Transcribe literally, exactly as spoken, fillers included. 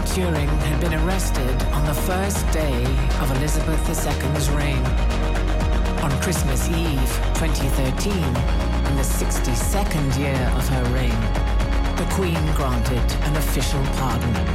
Turing had been arrested on the first day of Elizabeth the Second's reign. On Christmas Eve, twenty thirteen, in the sixty-second year of her reign, the Queen granted an official pardon.